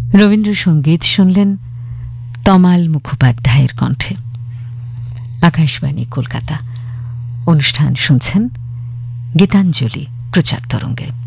রবীন্দ্রসঙ্গীত শুনলেন তমাল মুখোপাধ্যায়ের কণ্ঠে। আকাশবাণী কলকাতা। অনুষ্ঠান শুনছেন গীতাঞ্জলি প্রচার তরঙ্গে।